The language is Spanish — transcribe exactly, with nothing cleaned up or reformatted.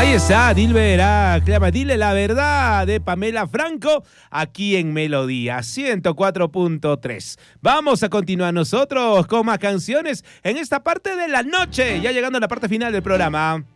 Ahí está, Dilber, ah, clama, dile la verdad de Pamela Franco, aquí en Melodía ciento cuatro punto tres. Vamos a continuar nosotros con más canciones en esta parte de la noche, ya llegando a la parte final del programa.